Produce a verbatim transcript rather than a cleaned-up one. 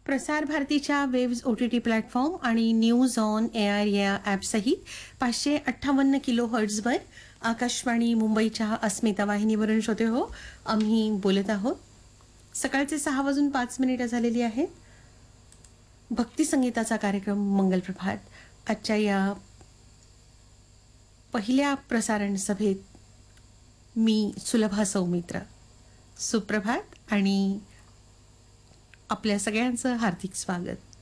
प्रसार भारतीच्या waves O T T platform आणि न्यूज ऑन ए आर या ॲपसहित पाचशे अठ्ठावन्न किलो हर्ट्झवर आकाशवाणी मुंबईच्या अस्मिता वाहिनीवरून श्रोते हो आम्ही बोलत आहोत. सकाळचे सहा वाजून पाच मिनिटं झालेली आहेत. भक्तिसंगीताचा कार्यक्रम मंगल प्रभात आजच्या या पहिल्या प्रसारण सभेत मी सुलभा सौमित्र. सुप्रभात आणि आपल्या सगळ्यांचं हार्दिक स्वागत.